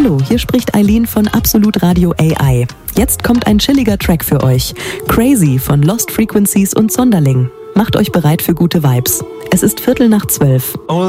Hallo, hier spricht Eileen von Absolut Radio AI. Jetzt kommt ein chilliger Track für euch. Crazy von Lost Frequencies und Sonderling. Macht euch bereit für gute Vibes. Es ist 11:45.